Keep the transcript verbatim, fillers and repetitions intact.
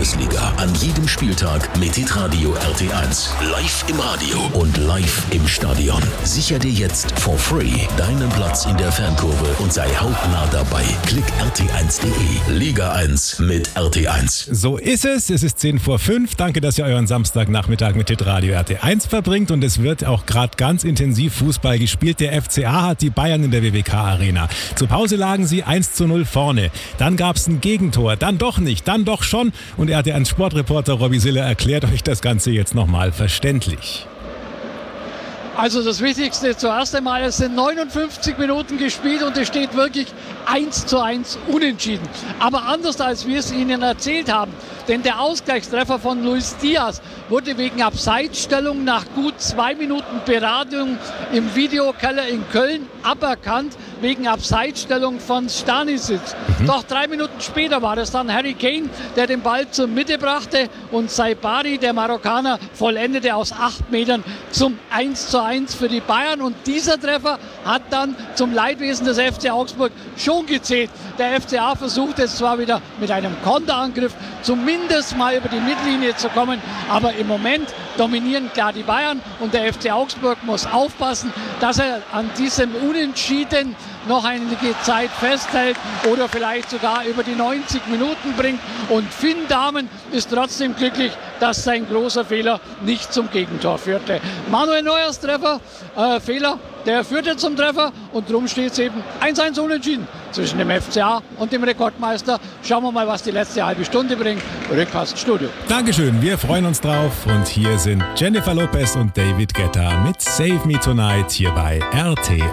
Bundesliga. An jedem Spieltag mit Hitradio R T eins. Live im Radio und live im Stadion. Sicher dir jetzt for free deinen Platz in der Fankurve und sei hautnah dabei. Klick r t eins punkt d e. Liga eins mit R T eins. So ist es. Es ist zehn vor fünf. Danke, dass ihr euren Samstagnachmittag mit Hitradio R T eins verbringt. Und es wird auch gerade ganz intensiv Fußball gespielt. Der F C A hat die Bayern in der W W K-Arena. Zur Pause lagen sie eins zu null vorne. Dann gab es ein Gegentor. Dann doch nicht. Dann doch schon. Und R T eins Sportreporter Robby Siller erklärt euch das Ganze jetzt nochmal verständlich. Also das Wichtigste zuerst einmal, es sind neunundfünfzig Minuten gespielt und es steht wirklich eins zu eins unentschieden. Aber anders als wir es Ihnen erzählt haben, denn der Ausgleichstreffer von Luis Diaz wurde wegen Abseitsstellung nach gut zwei Minuten Beratung im Videokeller in Köln aberkannt, wegen Abseitsstellung von Stanisic. Mhm. Doch drei Minuten später war es dann Harry Kane, der den Ball zur Mitte brachte und Saibari, der Marokkaner, vollendete aus acht Metern zum eins zu eins für die Bayern. Und dieser Treffer hat dann zum Leidwesen des F C Augsburg schon gezählt. Der F C A versucht jetzt zwar wieder mit einem Konterangriff zumindest mal über die Mittellinie zu kommen, aber im Moment dominieren klar die Bayern und der F C Augsburg muss aufpassen, dass er an diesem Unentschieden noch einige Zeit festhält oder vielleicht sogar über die neunzig Minuten bringt. Und Finn Dahmen ist trotzdem glücklich, dass sein großer Fehler nicht zum Gegentor führte. Manuel Neuers Treffer, äh, Fehler, der führte zum Treffer und darum steht es eben eins zu eins unentschieden zwischen dem F C A und dem Rekordmeister. Schauen wir mal, was die letzte halbe Stunde bringt. Rückpass Studio. Dankeschön, wir freuen uns drauf. Und hier sind Jennifer Lopez und David Guetta mit Save Me Tonight hier bei R T